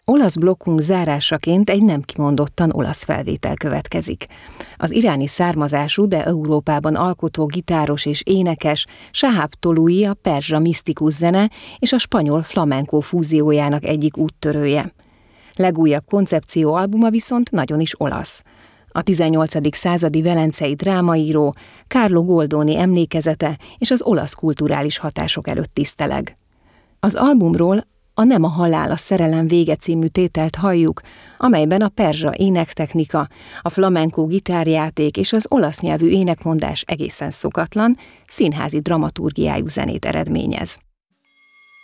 Olasz blokkunk zárásaként egy nem kimondottan olasz felvétel következik. Az iráni származású, de Európában alkotó gitáros és énekes Sahab Tolui a perzsa misztikus zene és a spanyol flamenco fúziójának egyik úttörője. Legújabb koncepcióalbuma viszont nagyon is olasz. A 18. századi velencei drámaíró Carlo Goldoni emlékezete és az olasz kulturális hatások előtt tiszteleg. Az albumról a Nem a halál, a szerelem vége című tételt halljuk, amelyben a perzsa énektechnika, a flamenco gitárjáték és az olasz nyelvű énekmondás egészen szokatlan, színházi dramaturgiájú zenét eredményez.